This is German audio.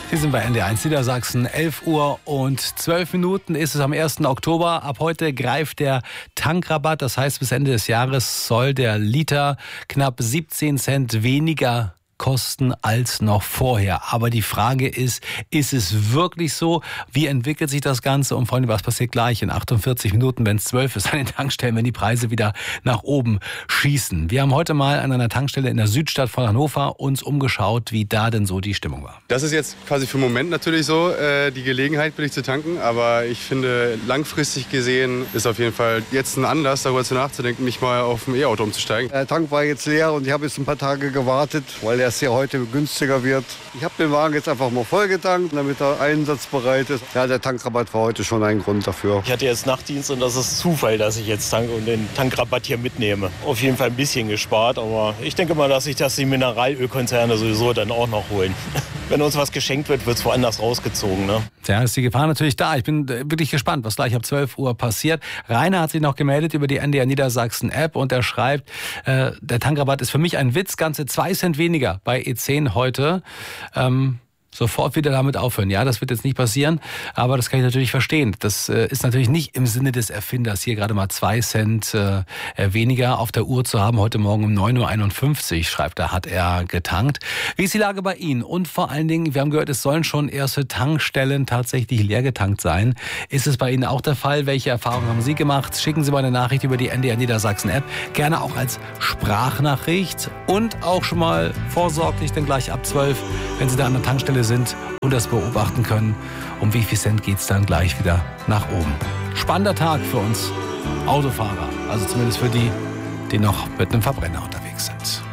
Wir sind bei NDR1 Niedersachsen. 11 Uhr und 12 Minuten ist es am 1. Oktober. Ab heute greift der Tankrabatt. Das heißt, bis Ende des Jahres soll der Liter knapp 17 Cent weniger kosten als noch vorher. Aber die Frage ist es wirklich so? Wie entwickelt sich das Ganze? Und Freunde, was passiert gleich in 48 Minuten, wenn es 12 ist, an den Tankstellen, wenn die Preise wieder nach oben schießen? Wir haben heute mal an einer Tankstelle in der Südstadt von Hannover uns umgeschaut, wie da denn so die Stimmung war. Das ist jetzt quasi für den Moment natürlich so, die Gelegenheit billig zu tanken. Aber ich finde, langfristig gesehen ist auf jeden Fall jetzt ein Anlass, darüber nachzudenken, mich mal auf ein E-Auto umzusteigen. Der Tank war jetzt leer und ich habe jetzt ein paar Tage gewartet, weil der ja heute günstiger wird. Ich habe den Wagen jetzt einfach mal vollgetankt, damit er einsatzbereit ist. Ja, der Tankrabatt war heute schon ein Grund dafür. Ich hatte jetzt Nachtdienst und das ist Zufall, dass ich jetzt tanke und den Tankrabatt hier mitnehme. Auf jeden Fall ein bisschen gespart, aber ich denke mal, dass sich das die Mineralölkonzerne sowieso dann auch noch holen. Wenn uns was geschenkt wird, wird es woanders rausgezogen. Ne? Ja, ist die Gefahr natürlich da. Ich bin wirklich gespannt, was gleich ab 12 Uhr passiert. Rainer hat sich noch gemeldet über die NDR Niedersachsen App und er schreibt, der Tankrabatt ist für mich ein Witz, ganze 2 Cent weniger bei E10 heute. Sofort wieder damit aufhören. Ja, das wird jetzt nicht passieren, aber das kann ich natürlich verstehen. Das ist natürlich nicht im Sinne des Erfinders, hier gerade mal 2 Cent weniger auf der Uhr zu haben. Heute Morgen um 9.51 Uhr, schreibt er, hat er getankt. Wie ist die Lage bei Ihnen? Und vor allen Dingen, wir haben gehört, es sollen schon erste Tankstellen tatsächlich leer getankt sein. Ist es bei Ihnen auch der Fall? Welche Erfahrungen haben Sie gemacht? Schicken Sie mal eine Nachricht über die NDR Niedersachsen App. Gerne auch als Sprachnachricht und auch schon mal vorsorglich, dann gleich ab 12, wenn Sie da an der Tankstelle sind und das beobachten können, um wie viel Cent geht es dann gleich wieder nach oben. Spannender Tag für uns Autofahrer, also zumindest für die, die noch mit einem Verbrenner unterwegs sind.